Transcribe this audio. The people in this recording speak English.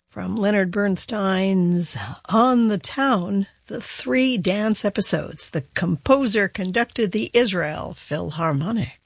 From Leonard Bernstein's On the Town, the 3 dance episodes. The composer conducted the Israel Philharmonic.